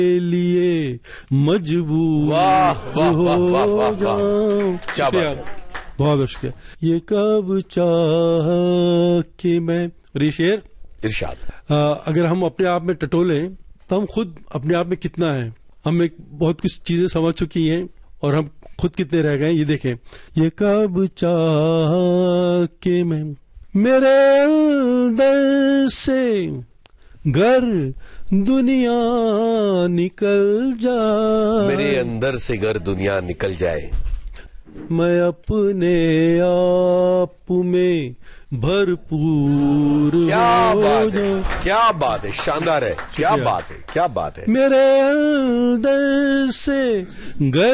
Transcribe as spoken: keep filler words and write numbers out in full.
लिए मजबूर हो जाऊं। क्या बात है, बहुत बहुत शुक्रिया। ये कब चाह कि मैं, और ये शेर इरशाद। अगर हम अपने आप में टटोलें तो हम खुद अपने आप में कितना है, हम एक बहुत कुछ चीजें समझ चुकी हैं और हम खुद कितने रह गए। ये देखें, ये कब चाह कि मैं मेरे अंदर से घर दुनिया निकल जाए, मेरे अंदर से घर दुनिया निकल जाए, मैं अपने आप में भरपूर क्या हो बात है, जाऊं। क्या बात है, शानदार है, क्या बात है, क्या बात है। मेरे अंदर से घर